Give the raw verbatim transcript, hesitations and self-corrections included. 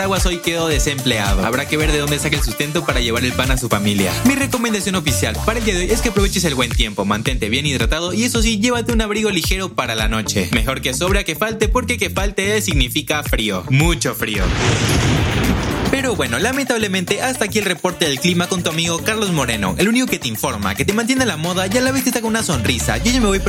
aguas hoy quedó desempleado. Habrá que ver de dónde saca el sustento para llevar el pan a su familia. Mi recomendación oficial para el día de hoy es que aproveches el buen tiempo, mantente bien hidratado y eso sí, llévate un abrigo ligero para la noche. Mejor que sobra que falte, porque que falte significa frío, mucho frío. Pero bueno, lamentablemente hasta aquí el reporte del clima con tu amigo Carlos Moreno, el único que te informa, que te mantiene a la moda y a la vez te saca una sonrisa. Yo ya me voy, pero